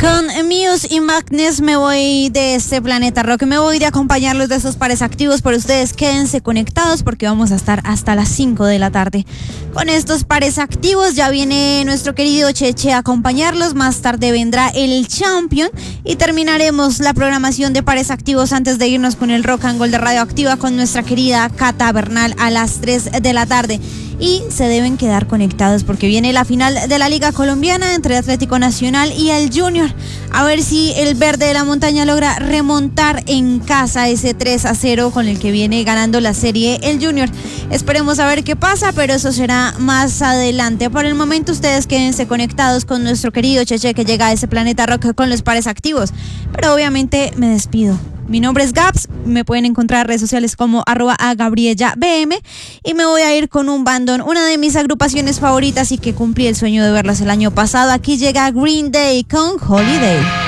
Con Muse y Magnus me voy de este Planeta Rock. Me voy de acompañarlos de esos pares activos, pero ustedes quédense conectados porque vamos a estar hasta las 5 de la tarde. Con estos pares activos ya viene nuestro querido Cheche a acompañarlos. Más tarde vendrá el Champion y terminaremos la programación de pares activos antes de irnos con el Rock and Gold de Radioactiva con nuestra querida Cata Bernal a las 3 de la tarde. Y se deben quedar conectados porque viene la final de la Liga Colombiana entre Atlético Nacional y el Junior. A ver si el Verde de la Montaña logra remontar en casa ese 3-0 con el que viene ganando la serie el Junior. Esperemos a ver qué pasa, pero eso será más adelante. Por el momento ustedes quédense conectados con nuestro querido Cheche que llega a ese Planeta Rock con los pares activos. Pero obviamente me despido. Mi nombre es Gaps, me pueden encontrar en redes sociales como @AGabrielaBM y me voy a ir con un bandón, una de mis agrupaciones favoritas y que cumplí el sueño de verlas el año pasado. Aquí llega Green Day con Holiday.